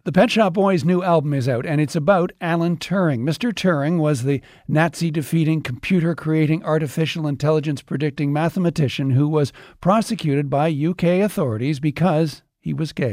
The Pet Shop Boys' new album is out, and it's about Alan Turing. Mr. Turing was the Nazi-defeating, computer-creating, artificial intelligence-predicting mathematician who was prosecuted by UK authorities because he was gay.